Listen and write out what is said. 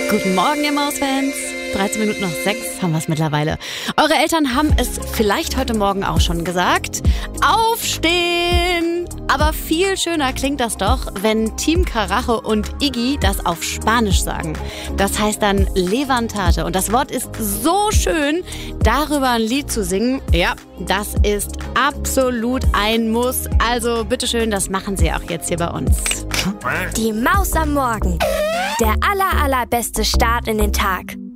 Guten Morgen, ihr Mausfans. 13 Minuten nach 6 haben wir es mittlerweile. Eure Eltern haben es vielleicht heute Morgen auch schon gesagt. Aufstehen! Aber viel schöner klingt das doch, wenn Team Karacho und Iggy das auf Spanisch sagen. Das heißt dann Levantate. Und das Wort ist so schön, darüber ein Lied zu singen. Ja, das ist absolut ein Muss. Also bitteschön, das machen sie auch jetzt hier bei uns. Die Maus am Morgen. Der allerbeste Start in den Tag.